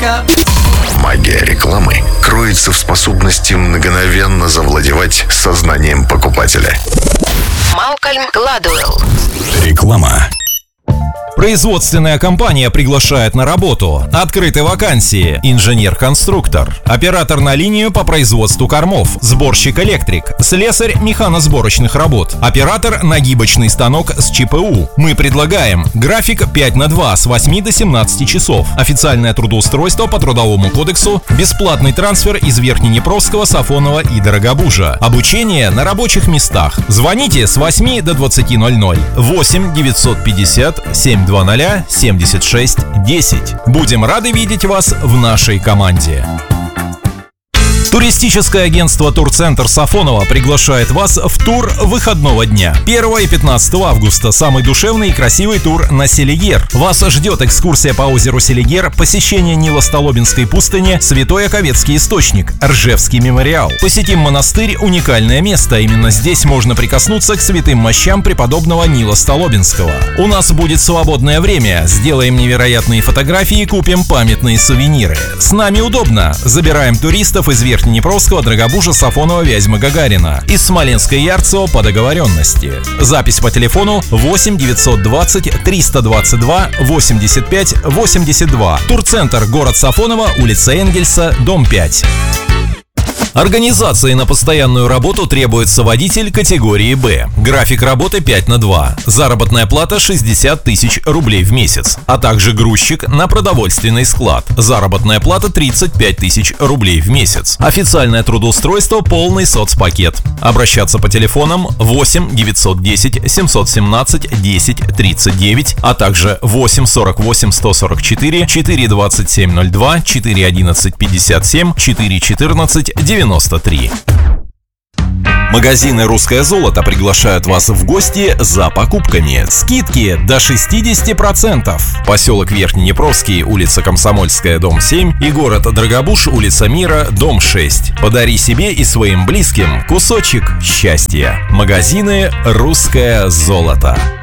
Америка. Магия рекламы кроется в способности мгновенно завладевать сознанием покупателя. Малкольм Гладуэлл. Реклама. Производственная компания приглашает на работу. Открыты вакансии: инженер-конструктор, оператор на линию по производству кормов, сборщик-электрик, слесарь механосборочных работ, оператор нагибочный станок с ЧПУ. Мы предлагаем график 5/2 с 8 до 17 часов, официальное трудоустройство по Трудовому кодексу, бесплатный трансфер из Верхнеднепровского, Сафонова и Дорогобужа, обучение на рабочих местах. Звоните с 8 до 20:00. 8 950 720 76 10. Будем рады видеть вас в нашей команде. Туристическое агентство «Турцентр Сафонова» приглашает вас в тур выходного дня. 1 и 15 августа самый душевный и красивый тур на Селигер. Вас ждет экскурсия по озеру Селигер, посещение Нило-Столобинской пустыни, Святой Оковецкий источник, Ржевский мемориал. Посетим монастырь, уникальное место. Именно здесь можно прикоснуться к святым мощам преподобного Нила Столобинского. У нас будет свободное время. Сделаем невероятные фотографии и купим памятные сувениры. С нами удобно. Забираем туристов из Верхнеднепровского, Дорогобужа, Сафонова, Вязьмы, Гагарина. Из Смоленска и Ярцево по договоренности. Запись по телефону 8 920 322 85 82. Турцентр, город Сафоново, улица Энгельса, дом 5. Организации на постоянную работу требуется водитель категории «Б». График работы 5/2. Заработная плата 60 тысяч рублей в месяц. А также грузчик на продовольственный склад. Заработная плата 35 тысяч рублей в месяц. Официальное трудоустройство, полный соцпакет. Обращаться по телефонам 8 910 717 10 39, а также 8 48 144 4 27 02 4 11 57 4 14 93. Магазины «Русское золото» приглашают вас в гости за покупками. Скидки до 60%. Поселок Верхнеднепровский, улица Комсомольская, дом 7 и город Дорогобуж, улица Мира, дом 6. Подари себе и своим близким кусочек счастья. Магазины «Русское золото».